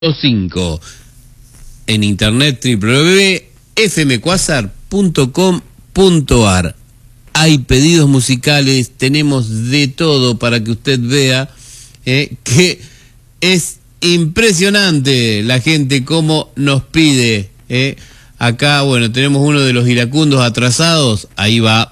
5 en internet www.fmquasar.com.ar. Hay pedidos musicales, tenemos de todo para que usted vea que es impresionante la gente cómo nos pide. Acá, bueno, tenemos uno de los iracundos atrasados, ahí va.